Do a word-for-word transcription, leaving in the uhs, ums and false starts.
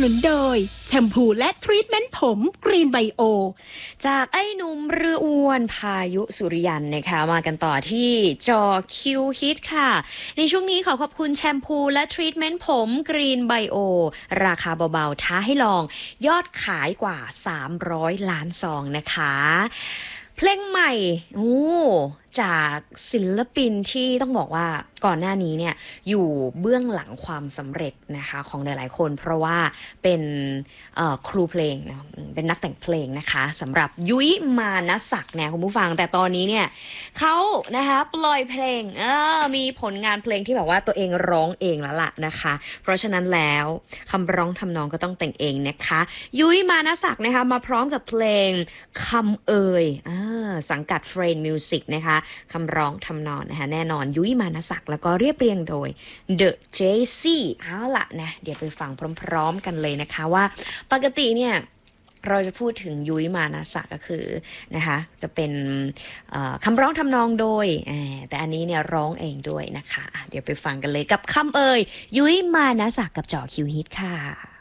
นุนโดยแชมพูและทรีทเมนต์ผมกรีนไบโอจากไอ้หนุ่มเรืออ้วนพายุสุริยันนะคะมากันต่อที่จอคิวฮิตค่ะในช่วงนี้ขอขอบคุณแชมพูและทรีทเมนต์ผมกรีนไบโอราคาเบาๆท้าให้ลองยอดขายกว่าสามร้อยล้านซองนะคะเพลงใหม่โอ้จากศิลปินที่ต้องบอกว่าก่อนหน้านี้เนี่ยอยู่เบื้องหลังความสำเร็จนะคะของหลายๆคนเพราะว่าเป็นครูเพลงนะเป็นนักแต่งเพลงนะคะสำหรับยุ้ยมานศักดิ์เนี่ยคุณผู้ฟังแต่ตอนนี้เนี่ยเขานะคะปล่อยเพลงมีผลงานเพลงที่แบบว่าตัวเองร้องเองแล้วล่ะนะคะเพราะฉะนั้นแล้วคำร้องทำนองก็ต้องแต่งเองนะคะยุ้ยมานศักดิ์นะคะมาพร้อมกับเพลงคำเอ่ยสังกัดเฟรนด์มิวสิกนะคะคำร้องทำนองนะคะแน่นอนยุ้ยมานศักดิ์แล้วก็เรียบเรียงโดย The เจ ซี่ เอาล่ะนะเดี๋ยวไปฟังพร้อมๆกันเลยนะคะว่าปกติเนี่ยเราจะพูดถึงยุ้ยมานะศักดิ์ก็คือนะคะจะเป็นคำร้องทำนองโดยแต่อันนี้เนี่ยร้องเองด้วยนะคะเดี๋ยวไปฟังกันเลยกับคำเอ่ยยุ้ยมานะศักดิ์กับจ่อคิวฮิตค่ะ